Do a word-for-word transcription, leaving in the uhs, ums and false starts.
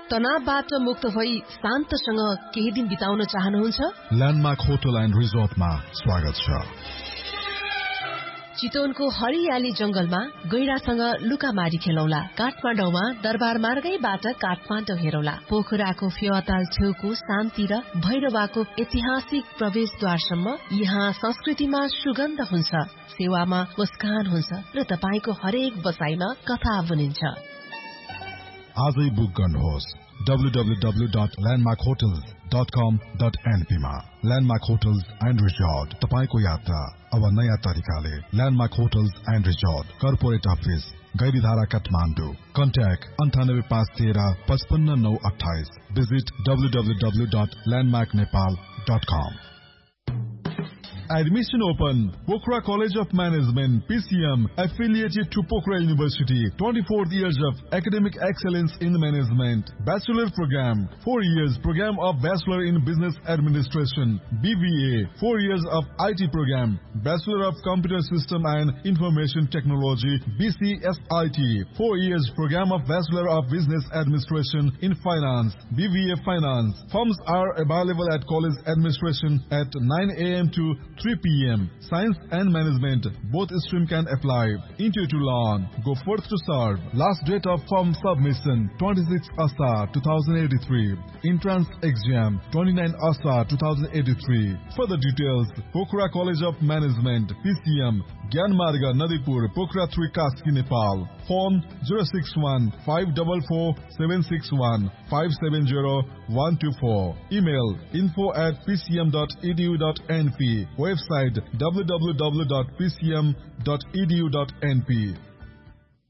तनावबाट मुक्त भई शान्तसँग केही दिन बिताउन चाहनुहुन्छ? ल्यान्डमार्क होटल एन्ड रिजोर्टमा स्वागत छ। चितवनको हरियाली जंगलमा गैंडासँग लुकामारी खेलौला। काठमाडौँमा दरबार मार्गैबाट काठमाडौँ हेरौला। पोखराको फेवाताल छेउको शान्ति र भैरवाको ऐतिहासिक प्रवेशद्वारसम्म यहाँ संस्कृतिमा सुगन्ध हुन्छ, सेवामा मुस्कान हुन्छ र तपाईको हरेक बसाइमा कथा बुनिन्छ। आजै बुक गर्नुहोस् W W W dot landmark hotels dot कम डट एनपी मा। ल्यान्डमार्क होटल्स एन्ड रिजोर्ट, तपाईको यात्रा अब नयाँ तरिकाले। Landmark hotels and resort, corporate office, Gairidhara, Kathmandu. Contact अन्ठानब्बे पाँच तेह्र पचपन्न नौ अठाइस। Visit W W W dot landmark Nepal dot com. Admission open. Pokhara College of Management, P C M, affiliated to Pokhara University. twenty-four years of academic excellence in management. Bachelor program, four years program of Bachelor in Business Administration. B B A, four years of I T program. Bachelor of Computer System and Information Technology, B C S I T. four years program of Bachelor of Business Administration in Finance, B B A Finance. Forms are available at college administration at nine a m to three p m Science and Management, both stream can apply. Interview to learn. Go forth to serve. Last date of form submission twenty-six Asa twenty eighty-three. Entrance exam twenty-nine Asa twenty eighty-three. Further details, Pokhara College of Management, P C M, Gyanmarga, Nadipur, Pokhara three, Kaski, Nepal. Phone zero six one five four four seven six one five seven zero one two four. Email info at p c m dot e d u dot n p. Website w w w dot p c m dot e d u dot n p.